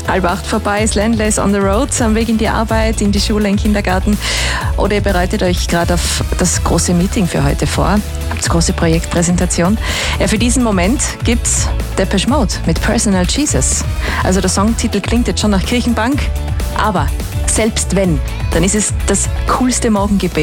7:30 vorbei ist Landless on the Road, am Weg in die Arbeit, in die Schule, in den Kindergarten. Oder ihr bereitet euch gerade auf das große Meeting für heute vor, das große Projektpräsentation. Ja, für diesen Moment gibt's Depeche Mode mit Personal Jesus. Also der Songtitel klingt jetzt schon nach Kirchenbank, aber selbst wenn, dann ist es das coolste Morgengebet.